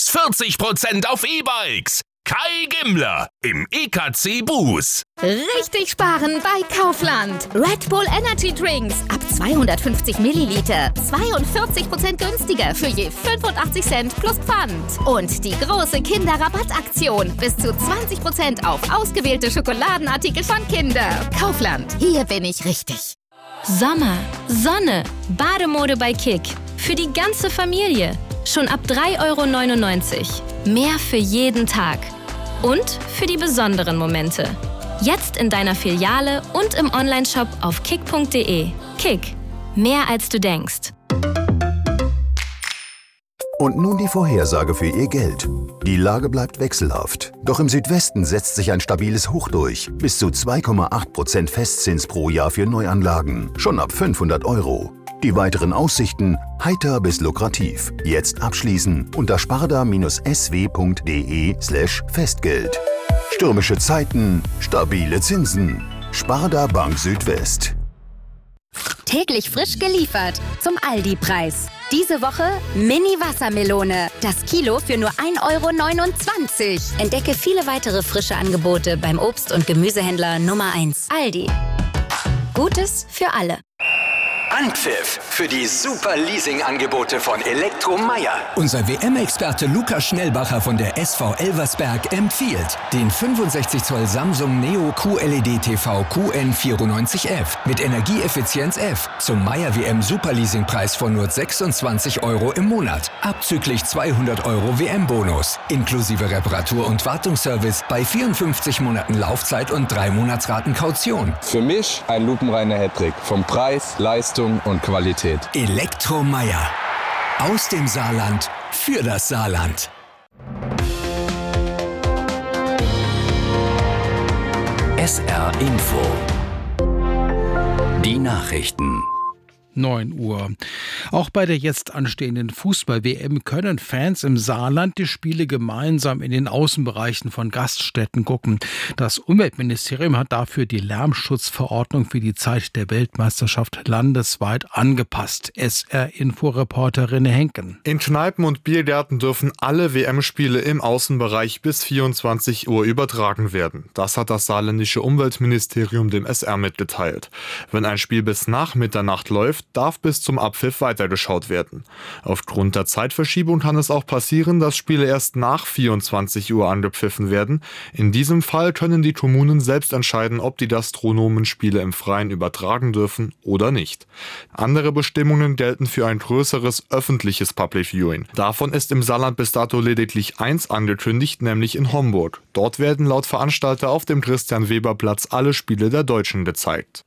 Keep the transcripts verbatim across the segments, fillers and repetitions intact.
bis vierzig Prozent auf E-Bikes. Kai Gimmler im E K C Bus. Richtig sparen bei Kaufland. Red Bull Energy Drinks ab zweihundertfünfzig Milliliter. zweiundvierzig Prozent günstiger für je fünfundachtzig Cent plus Pfand. Und die große Kinderrabattaktion. Bis zu zwanzig Prozent auf ausgewählte Schokoladenartikel von Kinder. Kaufland. Hier bin ich richtig. Sommer, Sonne, Bademode bei Kick. Für die ganze Familie. Schon ab drei Euro neunundneunzig. Mehr für jeden Tag. Und für die besonderen Momente. Jetzt in deiner Filiale und im Onlineshop auf kick punkt de. Kick. Mehr als du denkst. Und nun die Vorhersage für Ihr Geld. Die Lage bleibt wechselhaft. Doch im Südwesten setzt sich ein stabiles Hoch durch. Bis zu zwei Komma acht Prozent Festzins pro Jahr für Neuanlagen. Schon ab fünfhundert Euro. Die weiteren Aussichten heiter bis lukrativ. Jetzt abschließen unter sparda-sw punkt de slash Festgeld. Stürmische Zeiten, stabile Zinsen. Sparda Bank Südwest. Täglich frisch geliefert zum Aldi-Preis. Diese Woche Mini-Wassermelone. Das Kilo für nur ein Euro neunundzwanzig. Entdecke viele weitere frische Angebote beim Obst- und Gemüsehändler Nummer eins. Aldi. Gutes für alle. Anpfiff für die super Leasing-Angebote von Elektromeier. Unser W M-Experte Lukas Schnellbacher von der S V Elversberg empfiehlt den fünfundsechzig Zoll Samsung Neo Q L E D T V Q N vierundneunzig F mit Energieeffizienz F zum Meier W M Superleasing-Preis von nur sechsundzwanzig Euro im Monat, abzüglich zweihundert Euro W M-Bonus, inklusive Reparatur- und Wartungsservice bei vierundfünfzig Monaten Laufzeit und drei Monatsraten Kaution. Für mich ein lupenreiner Hattrick vom Preis, Leistung und Qualität. Elektromeier. Aus dem Saarland für das Saarland. S R Info. Die Nachrichten. neun Uhr. Auch bei der jetzt anstehenden Fußball-W M können Fans im Saarland die Spiele gemeinsam in den Außenbereichen von Gaststätten gucken. Das Umweltministerium hat dafür die Lärmschutzverordnung für die Zeit der Weltmeisterschaft landesweit angepasst. S R-Info-Reporterin Henken. In Kneipen und Biergärten dürfen alle W M-Spiele im Außenbereich bis vierundzwanzig Uhr übertragen werden. Das hat das saarländische Umweltministerium dem S R mitgeteilt. Wenn ein Spiel bis nach Mitternacht läuft, darf bis zum Abpfiff weitergeschaut werden. Aufgrund der Zeitverschiebung kann es auch passieren, dass Spiele erst nach vierundzwanzig Uhr angepfiffen werden. In diesem Fall können die Kommunen selbst entscheiden, ob die Gastronomen Spiele im Freien übertragen dürfen oder nicht. Andere Bestimmungen gelten für ein größeres öffentliches Public Viewing. Davon ist im Saarland bis dato lediglich eins angekündigt, nämlich in Homburg. Dort werden laut Veranstalter auf dem Christian-Weber-Platz alle Spiele der Deutschen gezeigt.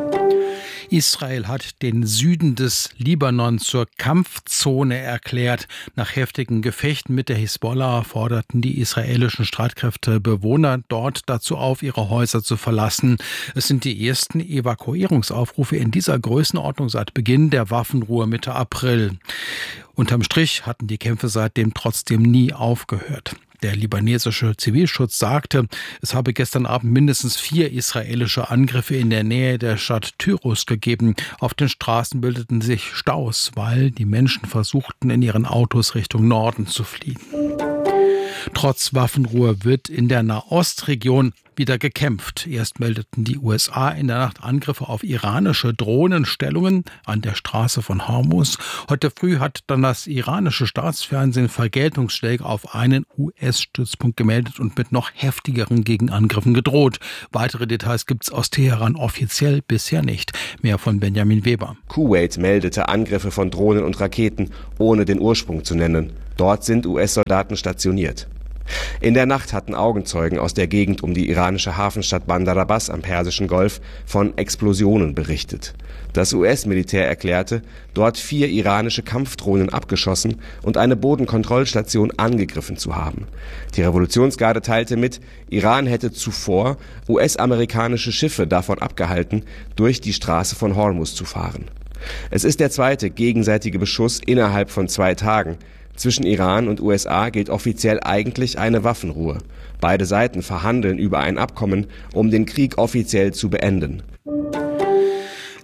Israel hat den Süden des Libanon zur Kampfzone erklärt. Nach heftigen Gefechten mit der Hisbollah forderten die israelischen Streitkräfte Bewohner dort dazu auf, ihre Häuser zu verlassen. Es sind die ersten Evakuierungsaufrufe in dieser Größenordnung seit Beginn der Waffenruhe Mitte April. Unterm Strich hatten die Kämpfe seitdem trotzdem nie aufgehört. Der libanesische Zivilschutz sagte, es habe gestern Abend mindestens vier israelische Angriffe in der Nähe der Stadt Tyros gegeben. Auf den Straßen bildeten sich Staus, weil die Menschen versuchten, in ihren Autos Richtung Norden zu fliehen. Trotz Waffenruhe wird in der Nahostregion wieder gekämpft. Erst meldeten die U S A in der Nacht Angriffe auf iranische Drohnenstellungen an der Straße von Hormuz. Heute früh hat dann das iranische Staatsfernsehen Vergeltungsschläge auf einen U S-Stützpunkt gemeldet und mit noch heftigeren Gegenangriffen gedroht. Weitere Details gibt es aus Teheran offiziell bisher nicht. Mehr von Benjamin Weber. Kuwait meldete Angriffe von Drohnen und Raketen, ohne den Ursprung zu nennen. Dort sind U S-Soldaten stationiert. In der Nacht hatten Augenzeugen aus der Gegend um die iranische Hafenstadt Bandar Abbas am Persischen Golf von Explosionen berichtet. Das U S-Militär erklärte, dort vier iranische Kampfdrohnen abgeschossen und eine Bodenkontrollstation angegriffen zu haben. Die Revolutionsgarde teilte mit, Iran hätte zuvor U S-amerikanische Schiffe davon abgehalten, durch die Straße von Hormuz zu fahren. Es ist der zweite gegenseitige Beschuss innerhalb von zwei Tagen. Zwischen Iran und U S A gilt offiziell eigentlich eine Waffenruhe. Beide Seiten verhandeln über ein Abkommen, um den Krieg offiziell zu beenden.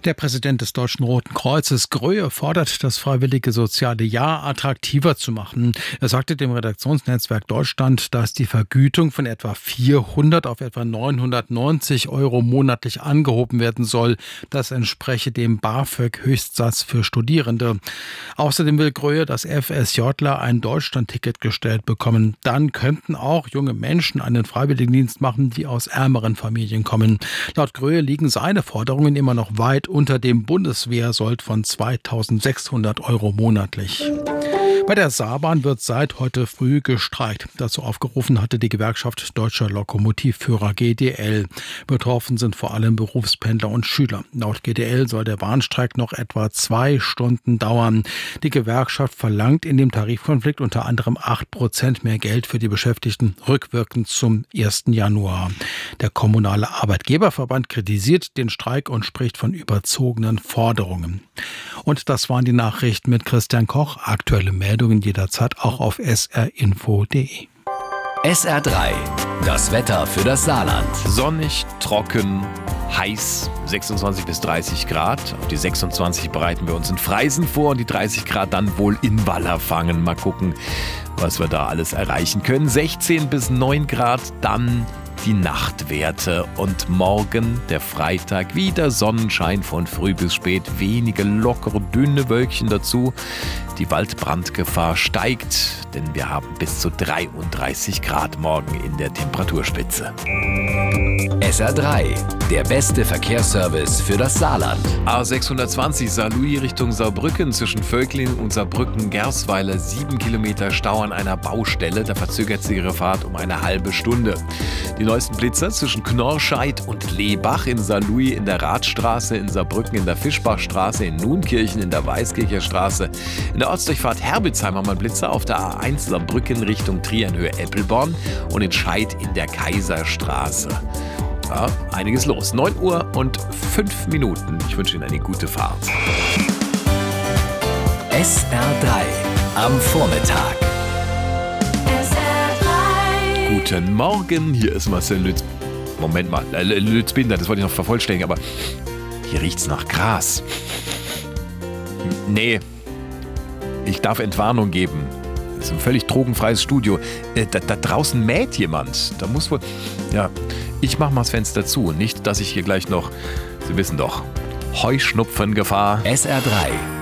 Der Präsident des Deutschen Roten Kreuzes, Gröhe, fordert, das freiwillige soziale Jahr attraktiver zu machen. Er sagte dem Redaktionsnetzwerk Deutschland, dass die Vergütung von etwa vierhundert auf etwa neunhundertneunzig Euro monatlich angehoben werden soll. Das entspreche dem BAföG-Höchstsatz für Studierende. Außerdem will Gröhe, dass FSJler ein Deutschlandticket gestellt bekommen. Dann könnten auch junge Menschen einen Freiwilligendienst machen, die aus ärmeren Familien kommen. Laut Gröhe liegen seine Forderungen immer noch weit unter dem Bundeswehrsold von zweitausendsechshundert Euro monatlich. Bei der Saarbahn wird seit heute früh gestreikt. Dazu aufgerufen hatte die Gewerkschaft Deutscher Lokomotivführer G D L. Betroffen sind vor allem Berufspendler und Schüler. Laut G D L soll der Bahnstreik noch etwa zwei Stunden dauern. Die Gewerkschaft verlangt in dem Tarifkonflikt unter anderem acht Prozent mehr Geld für die Beschäftigten rückwirkend zum ersten Januar. Der kommunale Arbeitgeberverband kritisiert den Streik und spricht von überzogenen Forderungen. Und das waren die Nachrichten mit Christian Koch. Aktuelle Meldungen jederzeit auch auf s r info punkt d e. S R drei, das Wetter für das Saarland. Sonnig, trocken, heiß, sechsundzwanzig bis dreißig Grad. Auf die sechsundzwanzig bereiten wir uns in Freisen vor und die dreißig Grad dann wohl in Wallerfangen. Mal gucken, was wir da alles erreichen können. sechzehn bis neun Grad dann die Nachtwerte und morgen, der Freitag, wieder Sonnenschein von früh bis spät, wenige lockere, dünne Wölkchen dazu. Die Waldbrandgefahr steigt, denn wir haben bis zu dreiunddreißig Grad morgen in der Temperaturspitze. S R drei, der beste Verkehrsservice für das Saarland. A sechshundertzwanzig Saarlouis Richtung Saarbrücken zwischen Völklin und Saarbrücken-Gersweiler. Sieben Kilometer Stau an einer Baustelle. Da verzögert sie ihre Fahrt um eine halbe Stunde. Die neuesten Blitzer zwischen Knorrscheid und Lehbach in Saarlouis in der Radstraße, in Saarbrücken in der Fischbachstraße, in Nunkirchen in der Weißkircher Straße. In der Ortsdurchfahrt Herbitzheim haben wir einen Blitzer auf der A eins Saarbrücken Richtung Triernhöhe-Eppelborn und in Scheid in der Kaiserstraße. Ja, einiges los. neun Uhr und fünf Minuten. Ich wünsche Ihnen eine gute Fahrt. S R drei am Vormittag. S R drei. Guten Morgen, hier ist Marcel Lütz. Moment mal, äh, Lützbinder, das wollte ich noch vervollständigen, aber hier riecht's nach Gras. Nee, ich darf Entwarnung geben. Das ist ein völlig drogenfreies Studio. Äh, da, da draußen mäht jemand. Da muss wohl... Ja, ich mach mal das Fenster zu. Nicht, dass ich hier gleich noch... Sie wissen doch, Heuschnupfengefahr. S R drei,